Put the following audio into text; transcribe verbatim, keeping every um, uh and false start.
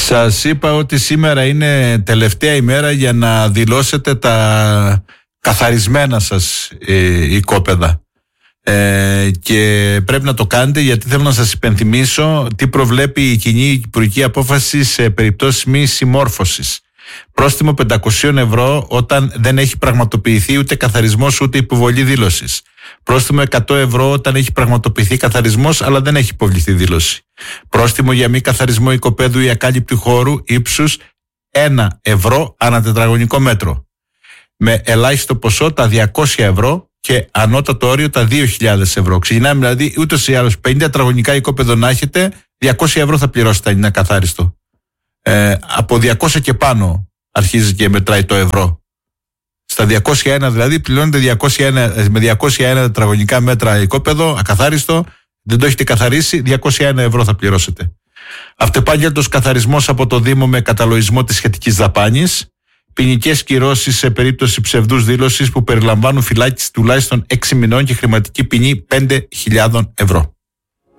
Σας είπα ότι σήμερα είναι τελευταία ημέρα για να δηλώσετε τα καθαρισμένα σας ε, οικόπεδα. Ε, και πρέπει να το κάνετε, γιατί θέλω να σας υπενθυμίσω τι προβλέπει η κοινή υπουργική απόφαση σε περιπτώσεις μη συμμόρφωσης. Πρόστιμο πεντακόσια ευρώ όταν δεν έχει πραγματοποιηθεί ούτε καθαρισμός ούτε υποβολή δήλωσης. Πρόστιμο εκατό ευρώ όταν έχει πραγματοποιηθεί καθαρισμός αλλά δεν έχει υποβληθεί δήλωση. Πρόστιμο για μη καθαρισμό οικοπαίδου ή ακάλυπτου χώρου ύψους ένα ευρώ ανά τετραγωνικό μέτρο. Με ελάχιστο ποσό τα διακόσια ευρώ και ανώτατο όριο τα δύο χιλιάδες ευρώ. Ξεκινάμε δηλαδή ούτως ή άλλως πενήντα τετραγωνικά οικόπεδο να έχετε, διακόσια ευρώ θα πληρώσετε αν είναι ακαθάριστο. Ε, από διακόσια και πάνω αρχίζει και μετράει το ευρώ. Στα διακόσια ένα δηλαδή πληρώνετε διακόσια ένα, με διακόσια ένα τετραγωνικά μέτρα οικόπεδο, ακαθάριστο, δεν το έχετε καθαρίσει, διακόσια ένα ευρώ θα πληρώσετε. Αυτεπάγγελτος καθαρισμός από το Δήμο με καταλογισμό της σχετικής δαπάνης. Ποινικές κυρώσεις σε περίπτωση ψευδούς δήλωσης που περιλαμβάνουν φυλάκιση τουλάχιστον έξι μηνών και χρηματική ποινή πέντε χιλιάδες ευρώ.